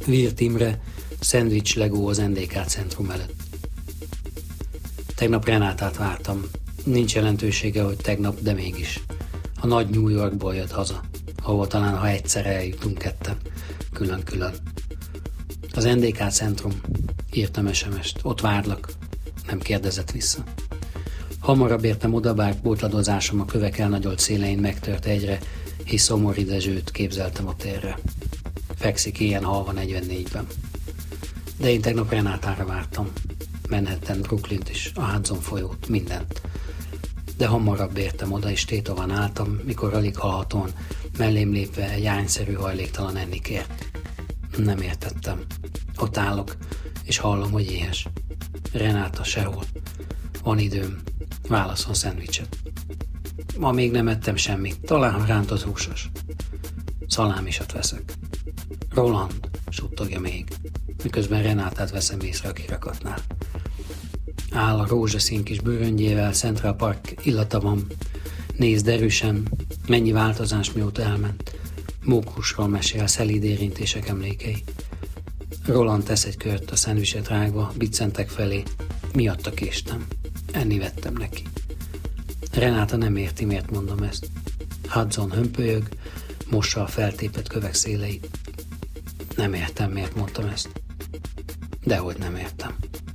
Virt Imre, szendvics Legó az NDK centrum előtt. Tegnap Renátát vártam. Nincs jelentősége, hogy tegnap, de mégis. A nagy New Yorkból jött haza, ahol talán ha egyszer eljutunk ketten, külön-külön. Az NDK centrum, írtam SMS-t, ott várlak, nem kérdezett vissza. Hamarabb értem oda, bár pótladozásom a kövek elnagyolt szélein megtört egyre, hisz Szomori Dezsőt képzeltem a térre. Fekszik ilyen halva 44-ben. De én tegnap Renátára vártam. Manhattan, Brooklynt is, a Hudson folyót, mindent. De hamarabb értem oda, és tétovan álltam, mikor alig hallhatóan, mellém lépve egy ányszerű hajléktalan enni kért. Nem értettem. Ott állok, és hallom, hogy éhes. Renáta sehol. Van időm. Válaszol szendvicset. Ma még nem ettem semmit, talán rántott húsos. Szalámisat veszek. Roland, suttogja még, miközben Renátát veszem észre a kirakatnál. Áll a rózsaszín kis bőröngyével, Central Park illata van. Nézd erősen, mennyi változás mióta elment. Mókusról mesél, szelíd érintések emlékei. Roland tesz egy kört a szendvicset rágva, biccentek felé. Miatta késtem. Enni vettem neki. Renáta nem érti, miért mondom ezt. Hudson hömpölyög, mossa a feltépett kövek széleit. Nem értem, miért mondtam ezt. Dehogy nem értem.